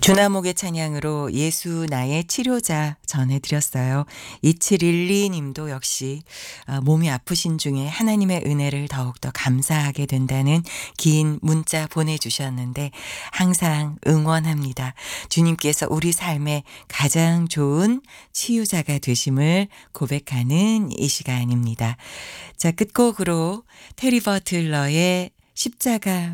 주나목의 찬양으로 예수 나의 치료자 전해드렸어요. 2712 님도 역시 몸이 아프신 중에 하나님의 은혜를 더욱더 감사하게 된다는 긴 문자 보내주셨는데 항상 응원합니다. 주님께서 우리 삶의 가장 좋은 치유자가 되심을 고백하는 이 시간입니다. 자, 끝곡으로 테리 버틀러의 십자가